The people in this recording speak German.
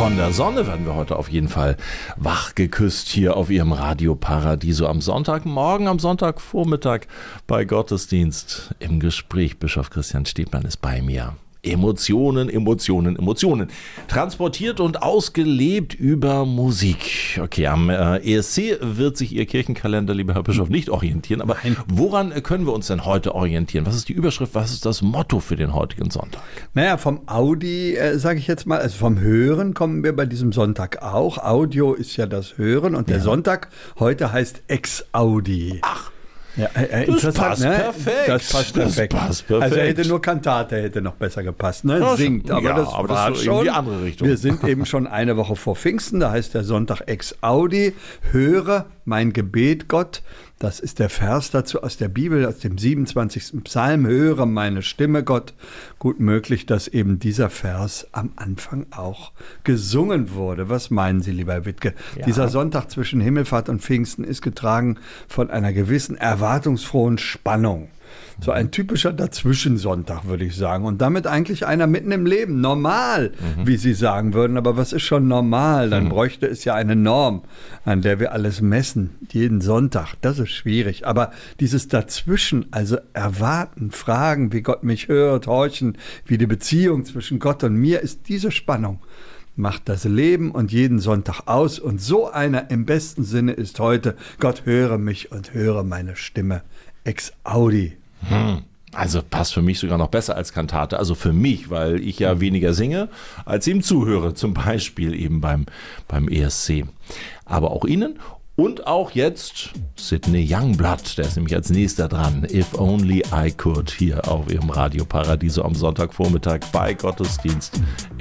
Von der Sonne werden wir heute auf jeden Fall wach geküsst hier auf Ihrem Radio Paradiso am Sonntagmorgen, am Sonntagvormittag bei Gottesdienst im Gespräch. Bischof Christian Stebmann ist bei mir. Emotionen, Emotionen, Emotionen. Transportiert und ausgelebt über Musik. Okay, am ESC wird sich Ihr Kirchenkalender, lieber Herr Bischof, nicht orientieren. Aber woran können wir uns denn heute orientieren? Was ist die Überschrift, was ist das Motto für den heutigen Sonntag? Naja, vom Audi, sage ich jetzt mal, also vom Hören kommen wir bei diesem Sonntag auch. Audio ist ja das Hören und der Sonntag heute heißt Ex-Audi. Ach. Ja, das passt perfekt. Das passt perfekt. Also er hätte nur Kantate, hätte noch besser gepasst, ne? Ja, singt. Aber ja, das aber war das ist schon in die andere Richtung. Wir sind eben schon eine Woche vor Pfingsten, da heißt der Sonntag Ex-Audi. Höre mein Gebet, Gott. Das ist der Vers dazu aus der Bibel, aus dem 27. Psalm. Höre meine Stimme, Gott. Gut möglich, dass eben dieser Vers am Anfang auch gesungen wurde. Was meinen Sie, lieber Herr Wittke? Ja. Dieser Sonntag zwischen Himmelfahrt und Pfingsten ist getragen von einer gewissen erwartungsfrohen Spannung. So ein typischer Dazwischensonntag, würde ich sagen. Und damit eigentlich einer mitten im Leben. Normal, wie Sie sagen würden. Aber was ist schon normal? Dann bräuchte es ja eine Norm, an der wir alles messen. Jeden Sonntag. Das ist schwierig. Aber dieses Dazwischen, also erwarten, fragen, wie Gott mich hört, horchen, wie die Beziehung zwischen Gott und mir ist, diese Spannung macht das Leben und jeden Sonntag aus. Und so einer im besten Sinne ist heute: Gott, höre mich und höre meine Stimme. Ex-Audi. Also passt für mich sogar noch besser als Kantate. Also für mich, weil ich ja weniger singe, als ihm zuhöre. Zum Beispiel eben beim ESC. Aber auch Ihnen und auch jetzt Sidney Youngblood. Der ist nämlich als nächster dran. If Only I Could hier auf Ihrem Radio Paradiso am Sonntagvormittag bei Gottesdienst